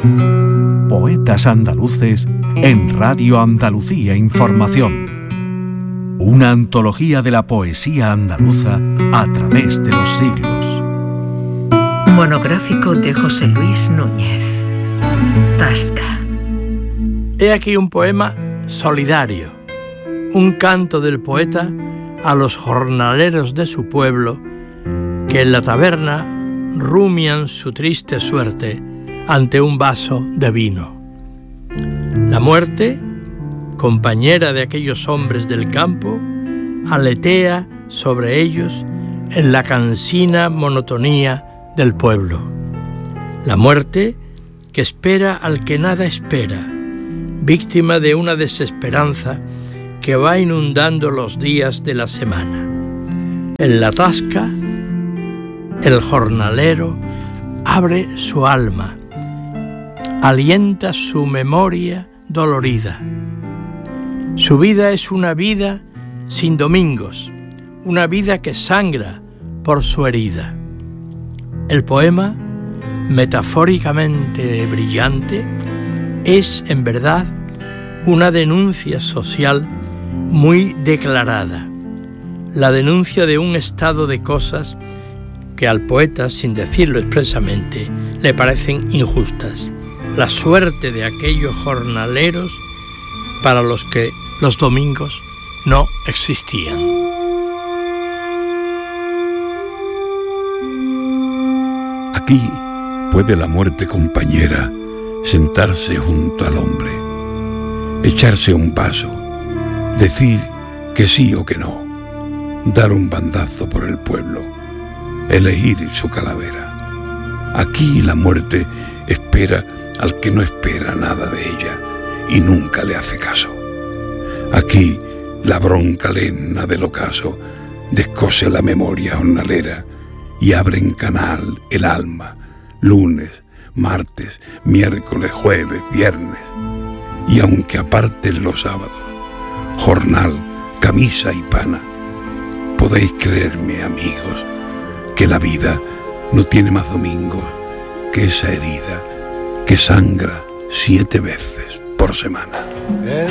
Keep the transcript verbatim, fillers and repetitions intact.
Poetas andaluces en Radio Andalucía Información. Una antología de la poesía andaluza a través de los siglos. Monográfico de José Luis Núñez. Tasca. He aquí un poema solidario, un canto del poeta a los jornaleros de su pueblo que en la taberna rumian su triste suerte ante un vaso de vino. La muerte, compañera de aquellos hombres del campo, aletea sobre ellos en la cansina monotonía del pueblo. La muerte que espera al que nada espera, víctima de una desesperanza que va inundando los días de la semana. En la tasca, el jornalero abre su alma, alienta su memoria dolorida. Su vida es una vida sin domingos, una vida que sangra por su herida. El poema, metafóricamente brillante, es en verdad una denuncia social muy declarada, la denuncia de un estado de cosas que al poeta, sin decirlo expresamente, le parecen injustas. La suerte de aquellos jornaleros para los que los domingos no existían. Aquí puede la muerte compañera sentarse junto al hombre, echarse un vaso, decir que sí o que no, dar un bandazo por el pueblo, elegir su calavera. Aquí la muerte espera al que no espera nada de ella y nunca le hace caso. Aquí la bronca lena del ocaso descose la memoria jornalera y abre en canal el alma, lunes, martes, miércoles, jueves, viernes. Y aunque aparten los sábados, jornal, camisa y pana, podéis creerme, amigos, que la vida no tiene más domingos que esa herida que sangra siete veces por semana. En